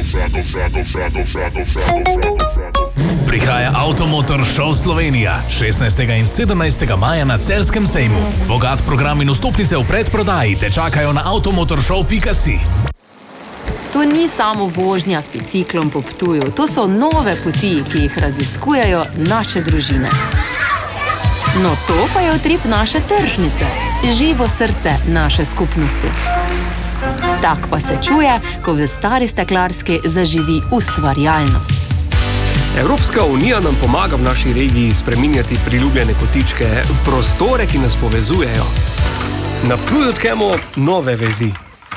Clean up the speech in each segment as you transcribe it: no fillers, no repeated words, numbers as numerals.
Prihaja Avtomotor Show Slovenija 16. in 17. maja na Celjskem sejmu. Bogat program in vstopnice v predprodaji te čakajo na avtomotorshow.si. To ni samo vožnja s biciklom po Ptuju, to so nove poti, ki jih raziskujejo naše družine. No, to pa je utrip naše tržnice, živo srce naše skupnosti. Tak pa se čuje, ko v Stari Steklarski zaživi ustvarjalnost. Evropska unija nam pomaga v naši regiji spreminjati priljubljene kotičke v prostore, ki nas povezujejo. Na Ptuju odkrijemo nove vezi.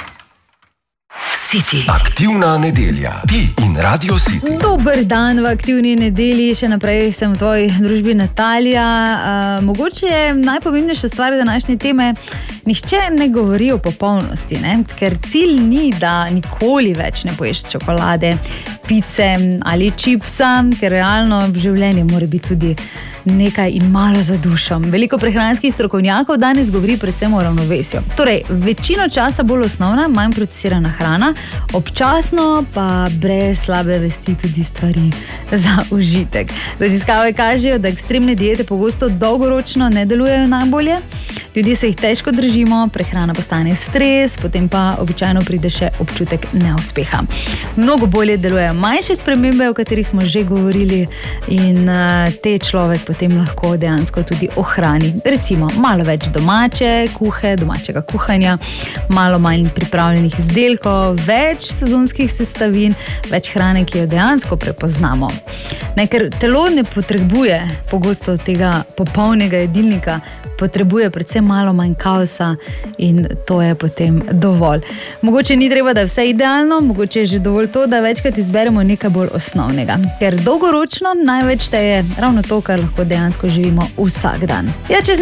Aktivna nedelja. Ti in Radio City. Dober dan v aktivni nedelji. Še naprej sem v tvoji družbi Natalija. Mogoče je najpomembnejša stvar današnje teme. Nihče ne govori o popolnosti, ne? Ker cilj ni, da nikoli več ne poješ čokolade, pice ali čipsa, ker realno življenje mora biti tudi nekaj in malo za dušo. Veliko prehranskih strokovnjakov danes govori predvsem o ravnovesju. Torej, večino časa bolj osnovna, manj procesirana hrana, občasno pa brez slabe vesti tudi stvari za užitek. Raziskave kažejo, da ekstremne diete pogosto dolgoročno ne delujejo najbolje. Ljudje se jih težko držimo, prehrana postane stres, potem pa običajno pride še občutek neuspeha. Mnogo bolje delujejo manjše spremembe, o katerih smo že govorili, in te človek potem lahko dejansko tudi ohrani. Recimo, malo več domačega kuhanja, malo manj pripravljenih izdelkov, več sezonskih sestavin, več hrane, ki jo dejansko prepoznamo. Ker telo ne potrebuje pogosto tega popolnega jedilnika, potrebuje predvsem malo manj kaosa in to je potem dovolj. Mogoče ni treba, da je vse idealno, mogoče je že dovolj to, da večkrat izberemo nekaj bolj osnovnega. Ker dolgoročno največ šteje ravno to, kar lahko dejansko živimo vsak dan. Ja, čez